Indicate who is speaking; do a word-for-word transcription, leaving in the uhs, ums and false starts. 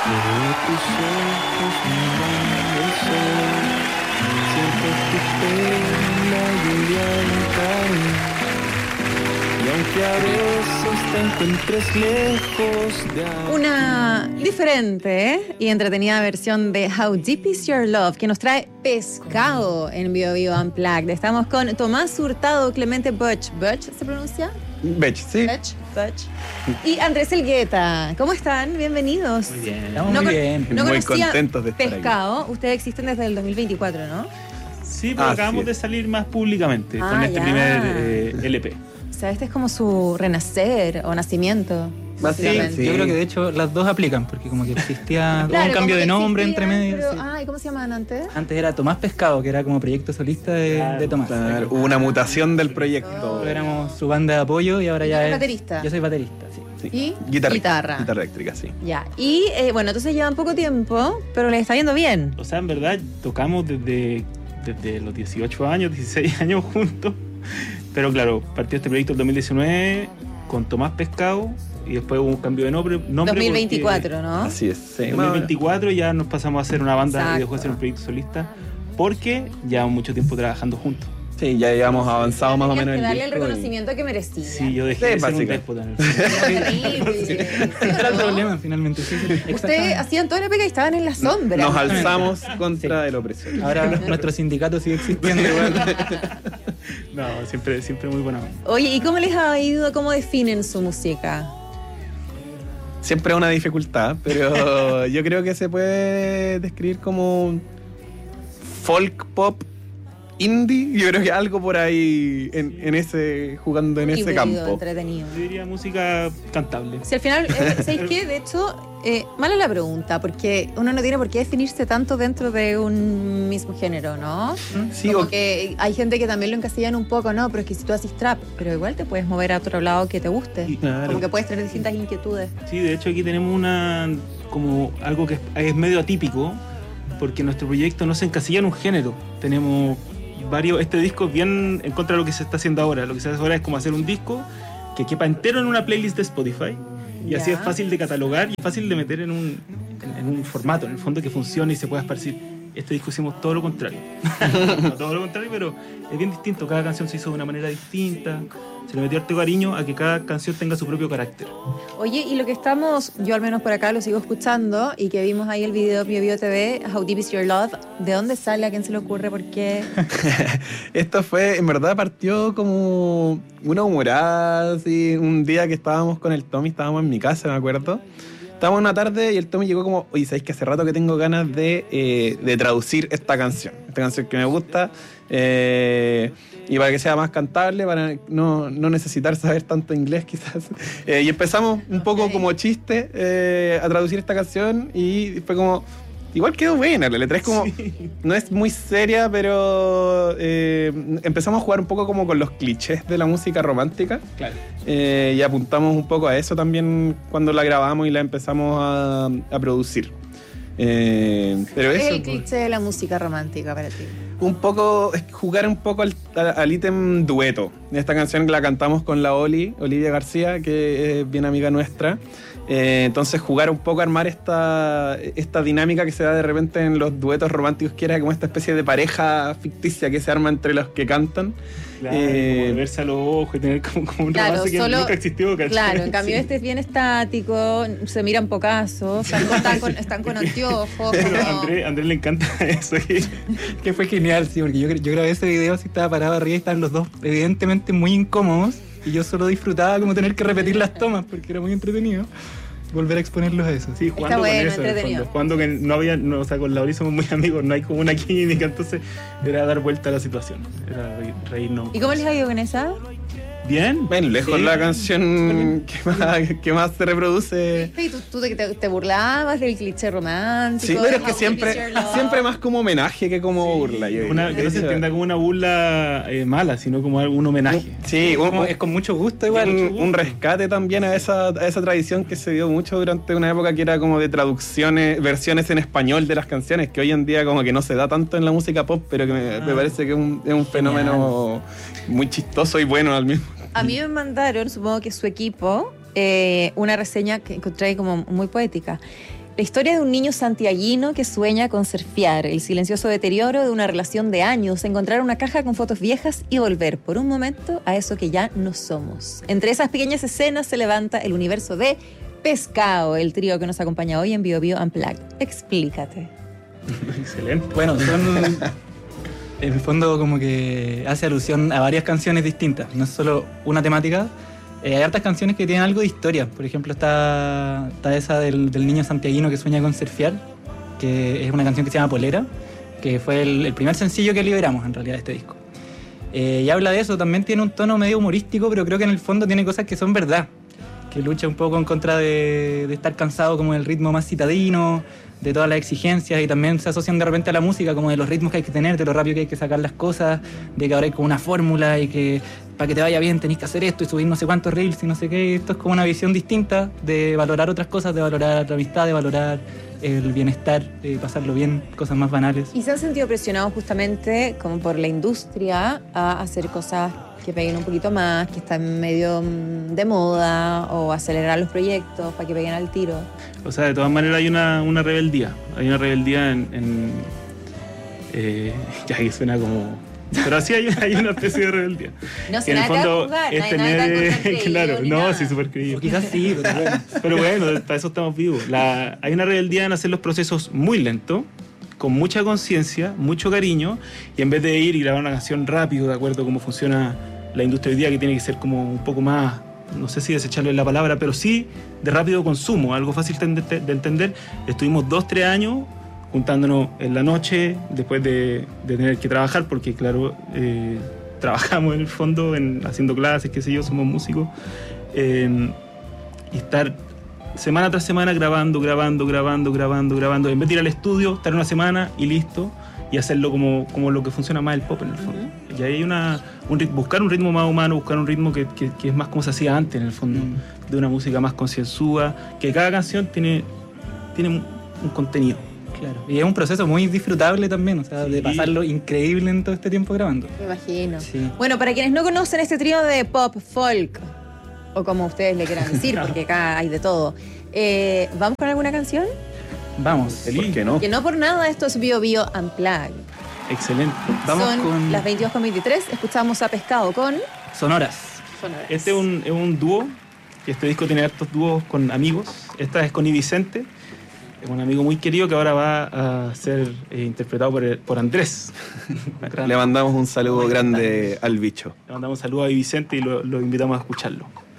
Speaker 1: Veo tus ojos mirando el sol, siento tu pelo en la lluvia caer. Y aunque a veces te encuentres lejos de ahí.
Speaker 2: Una diferente ¿eh? y entretenida versión de How Deep Is Your Love, que nos trae Pescado en Bio Bio Unplugged. Estamos con Tomás Hurtado, Clemente Butch. ¿Butch se pronuncia?
Speaker 3: Butch, sí.
Speaker 2: Butch, Butch. Y Andrés Elgueta. ¿Cómo están? Bienvenidos.
Speaker 4: Muy bien.
Speaker 3: Estamos
Speaker 2: No
Speaker 3: muy
Speaker 2: con-
Speaker 3: bien.
Speaker 2: No
Speaker 3: muy
Speaker 2: conocía
Speaker 3: contentos de estar
Speaker 2: Pescado. Ustedes existen desde el dos mil veinticuatro, ¿no?
Speaker 4: Sí, pero
Speaker 3: Ah,
Speaker 4: acabamos
Speaker 3: sí.
Speaker 4: de salir más públicamente
Speaker 2: Ah,
Speaker 4: con este
Speaker 2: ya.
Speaker 4: primer eh, L P.
Speaker 2: O sea, este es como su renacer o nacimiento.
Speaker 3: Básicamente.
Speaker 4: Sí.
Speaker 5: Yo creo que de hecho las dos aplican, porque como que existía
Speaker 2: Claro,
Speaker 5: un cambio
Speaker 2: como
Speaker 5: de
Speaker 2: que
Speaker 5: nombre
Speaker 2: existían,
Speaker 5: entre medio.
Speaker 2: pero-
Speaker 5: sí.
Speaker 2: Ay, ¿cómo se llamaban antes?
Speaker 5: Antes era Tomás Pescado, que era como proyecto solista de,
Speaker 4: Claro,
Speaker 5: de Tomás.
Speaker 3: Claro, hubo una mutación del proyecto.
Speaker 5: Nosotros éramos su banda de apoyo y ahora
Speaker 2: ¿Y
Speaker 5: ya
Speaker 2: tú eres
Speaker 5: es...
Speaker 2: baterista?
Speaker 5: Yo soy baterista, sí.
Speaker 3: Sí.
Speaker 2: Y
Speaker 3: Guitarra.
Speaker 2: guitarra.
Speaker 3: Guitarra eléctrica, sí.
Speaker 2: Ya. Y eh, bueno, entonces llevan poco tiempo, pero les está yendo bien.
Speaker 4: O sea, en verdad, tocamos desde, desde los dieciocho años, dieciséis años juntos. Pero claro, partió este proyecto en dos mil diecinueve con Tomás Pescado y después hubo un cambio de nombre. nombre
Speaker 2: dos mil veinticuatro,
Speaker 4: porque-
Speaker 2: ¿no?
Speaker 3: Así es. Sí.
Speaker 4: En dos mil veinticuatro ya nos pasamos a hacer una banda
Speaker 2: Exacto.
Speaker 4: y dejó de ser un proyecto solista porque llevamos mucho tiempo trabajando juntos.
Speaker 3: Sí, ya llevamos avanzado más o
Speaker 2: Tenías
Speaker 3: menos
Speaker 2: que
Speaker 3: el
Speaker 2: darle el
Speaker 3: disco y-
Speaker 2: reconocimiento que merecía.
Speaker 4: Sí, yo dejé
Speaker 3: Sí,
Speaker 4: de ser un
Speaker 3: básicamente.
Speaker 4: déspota en el fondo.
Speaker 2: Terrible.
Speaker 5: Ese era el
Speaker 2: ¿No?
Speaker 5: problema finalmente, sí. sí.
Speaker 2: Ustedes
Speaker 5: Exactamente.
Speaker 2: hacían toda la pega y estaban en la sombra.
Speaker 3: Nos alzamos contra
Speaker 5: Sí.
Speaker 3: el opresor.
Speaker 5: Ahora nuestro sindicato sigue existiendo igual.
Speaker 4: No, siempre, siempre muy buena onda.
Speaker 2: Oye, ¿y cómo les ha ido? ¿Cómo definen su música?
Speaker 3: Siempre es una dificultad, pero yo creo que se puede describir como folk pop indie. Yo creo que algo por ahí en, en ese jugando en ese
Speaker 2: Híbrido,
Speaker 3: campo.
Speaker 2: entretenido.
Speaker 4: Yo diría música cantable.
Speaker 2: Si al final, eh, ¿sabéis qué? De hecho, eh, mala la pregunta, porque uno no tiene por qué definirse tanto dentro de un mismo género, ¿no?
Speaker 3: Sí,
Speaker 2: Como
Speaker 3: o-
Speaker 2: que hay gente que también lo encasillan un poco, ¿no? Pero es que si tú haces trap, pero igual te puedes mover a otro lado que te guste.
Speaker 4: Y-
Speaker 3: Claro.
Speaker 2: Como que puedes tener distintas inquietudes.
Speaker 4: Sí, de hecho aquí tenemos una como algo que es, es medio atípico, porque nuestro proyecto no se encasilla en un género. Tenemos varios, este disco es bien en contra de lo que se está haciendo ahora. Lo que se hace ahora es como hacer un disco que quepa entero en una playlist de Spotify. Y así
Speaker 2: Ya.
Speaker 4: es fácil de catalogar y fácil de meter en un, en, en un formato, en el fondo que funcione y se pueda esparcir. Este disco hicimos todo lo contrario. No todo lo contrario, pero es bien distinto. Cada canción se hizo de una manera distinta. Se le metió harto cariño a que cada canción tenga su propio carácter.
Speaker 2: Oye, y lo que estamos, yo al menos por acá lo sigo escuchando, y que vimos ahí el video Bio Bio T V, How Deep Is Your Love, ¿de dónde sale? ¿A quién se le ocurre? ¿Por qué?
Speaker 3: Esto fue, en verdad partió como una humorada, así, un día que estábamos con el Tommy, estábamos en mi casa, me acuerdo. Estábamos una tarde y el Tommy llegó como, oye, ¿sabéis que hace rato que tengo ganas de, eh, de traducir esta canción? Esta canción que me gusta, eh, y para que sea más cantable, para no, no necesitar saber tanto inglés quizás. Eh, y empezamos un poco
Speaker 2: Ok.
Speaker 3: como chiste eh, a traducir esta canción y fue como... Igual quedó buena, la letra es como... No es muy seria, pero eh, empezamos a jugar un poco como con los clichés de la música romántica.
Speaker 4: Claro.
Speaker 3: Eh, y apuntamos un poco a eso también cuando la grabamos y la empezamos a, a producir. Eh, pero
Speaker 2: ¿Qué es
Speaker 3: eso,
Speaker 2: el cliché de la música romántica para ti?
Speaker 3: un poco, es jugar un poco al, al ítem dueto. Esta canción la cantamos con la Oli, Olivia García, que es bien amiga nuestra. Eh, entonces jugar un poco a armar esta, esta dinámica que se da de repente en los duetos románticos, que era como esta especie de pareja ficticia que se arma entre los que cantan.
Speaker 4: Claro,
Speaker 3: Eh,
Speaker 4: como verse a los ojos y tener como, como un
Speaker 2: Claro,
Speaker 4: romance que
Speaker 2: solo-
Speaker 4: nunca existió, ¿cachai?
Speaker 2: Claro, en cambio
Speaker 4: Sí.
Speaker 2: este es bien estático, se miran pocazos, están con, están con, están con anteojos.
Speaker 4: Pero a
Speaker 2: como-
Speaker 4: Andrés, Andrés le encanta eso. que-
Speaker 5: Que fue genial, sí, porque yo, yo grabé ese video, así estaba parado arriba y estaban los dos evidentemente muy incómodos y yo solo disfrutaba como tener que repetir las tomas porque era muy entretenido volver a exponerlos a eso.
Speaker 4: Sí, jugando
Speaker 2: bueno,
Speaker 4: con eso, en el
Speaker 2: entretenido.
Speaker 4: fondo. Jugando que no había, no, o sea, con Lauri somos muy amigos, no hay como una química, entonces era dar vuelta a la situación, era re- reírnos.
Speaker 2: ¿Y cómo les ha ido con esa?
Speaker 4: Bien.
Speaker 3: Bueno, lejos
Speaker 4: Sí.
Speaker 3: la canción que más, que más se reproduce.
Speaker 2: ¿Y tú, tú te, te burlabas del cliché romántico?
Speaker 3: Sí, pero es
Speaker 2: de
Speaker 3: que
Speaker 2: How
Speaker 3: siempre,
Speaker 2: Deep Is Your Love?
Speaker 3: siempre más como homenaje que como burla. yo
Speaker 4: Una,
Speaker 3: diría.
Speaker 4: que no se entienda como una burla eh, mala, sino como un homenaje.
Speaker 3: Sí, un,
Speaker 5: Como- es con mucho gusto igual.
Speaker 3: un, un rescate también a esa, a esa tradición que se dio mucho durante una época que era como de traducciones, versiones en español de las canciones, que hoy en día como que no se da tanto en la música pop, pero que me, me parece que es un, es un fenómeno muy chistoso y bueno al mismo.
Speaker 2: A mí me mandaron, supongo que su equipo, eh, una reseña que encontré como muy poética. La historia de un niño santiaguino que sueña con surfear, el silencioso deterioro de una relación de años, encontrar una caja con fotos viejas y volver por un momento a eso que ya no somos. Entre esas pequeñas escenas se levanta el universo de Pescado, el trío que nos acompaña hoy en Bio Bio Unplugged. Explícate.
Speaker 4: Excelente.
Speaker 5: Bueno, son... En el fondo como que hace alusión a varias canciones distintas, no es solo una temática. Eh, hay hartas canciones que tienen algo de historia. Por ejemplo, está, está esa del, del niño santiaguino que sueña con surfear, que es una canción que se llama Polera, que fue el, el primer sencillo que liberamos en realidad de este disco. Eh, y habla de eso, también tiene un tono medio humorístico, pero creo que en el fondo tiene cosas que son verdad, que lucha un poco en contra de, de estar cansado como del ritmo más citadino, de todas las exigencias, y también se asocian de repente a la música, como de los ritmos que hay que tener, de lo rápido que hay que sacar las cosas, de que ahora hay como una fórmula y que para que te vaya bien tenés que hacer esto y subir no sé cuántos reels y no sé qué. Esto es como una visión distinta de valorar otras cosas, de valorar la amistad, de valorar el bienestar, de pasarlo bien, cosas más banales.
Speaker 2: ¿Y se han sentido presionados justamente como por la industria a hacer cosas que peguen un poquito más, que están medio mm, de moda, o acelerar los proyectos para que peguen al tiro?
Speaker 4: O sea, de todas maneras hay una, una rebeldía. Hay una rebeldía en... en eh, ya que suena como... Pero sí hay, hay una especie de rebeldía.
Speaker 2: No sé,
Speaker 4: Que en el
Speaker 2: nada te va a
Speaker 4: fondo
Speaker 2: juzgar,
Speaker 4: es
Speaker 2: nadie- nadie está en
Speaker 4: tener-
Speaker 2: contra de
Speaker 4: Claro,
Speaker 2: ello ni
Speaker 4: no,
Speaker 2: nada.
Speaker 4: sí, súper creíble.
Speaker 5: O quizás sí, pero bueno.
Speaker 4: Pero bueno, para eso estamos vivos. La, hay una rebeldía en hacer los procesos muy lento, con mucha conciencia, mucho cariño, y en vez de ir y grabar una canción rápido, de acuerdo a cómo funciona la industria hoy día, que tiene que ser como un poco más, no sé si desecharle la palabra, pero sí de rápido consumo, algo fácil de, de entender. Estuvimos dos, tres años juntándonos en la noche, después de, de tener que trabajar, porque claro, eh, trabajamos en el fondo, en, haciendo clases, qué sé yo, somos músicos, eh, y estar semana tras semana grabando, grabando, grabando, grabando, grabando, en vez de ir al estudio, estar una semana y listo, y hacerlo como, como lo que funciona más el pop en el fondo. Uh-huh. Y ahí hay una, un, buscar un ritmo más humano, buscar un ritmo que, que, que es más como se hacía antes en el fondo, mm. de una música más concienzuda, que cada canción tiene, tiene un, un contenido.
Speaker 5: Claro. Y es un proceso muy disfrutable también, o sea, sí. de pasarlo increíble en todo este tiempo grabando.
Speaker 2: Me imagino.
Speaker 5: Sí.
Speaker 2: Bueno, para quienes no conocen este trío de pop, folk, o como ustedes le quieran decir, porque acá hay de todo, eh, ¿vamos con alguna canción?
Speaker 5: Vamos.
Speaker 3: ¿Por qué no?
Speaker 2: Que no por nada esto es Bio Bio Unplugged.
Speaker 4: Excelente.
Speaker 5: Vamos
Speaker 2: Son
Speaker 5: con
Speaker 2: las veintidós con veintitrés, escuchamos a Pescado con...
Speaker 5: Sonoras.
Speaker 2: Sonoras.
Speaker 4: Este es un, es un dúo, y este disco tiene hartos dúos con amigos. Esta es con Vicente, es un amigo muy querido que ahora va a ser eh, interpretado por, por Andrés.
Speaker 3: Le mandamos un saludo grande al bicho.
Speaker 4: Le mandamos un saludo a Vicente y lo, lo invitamos a escucharlo.